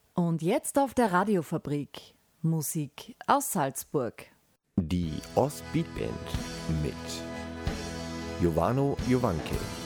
Und jetzt auf der Radiofabrik Musik aus Salzburg. Die Ostbeat Band mit Jovano Jovanke.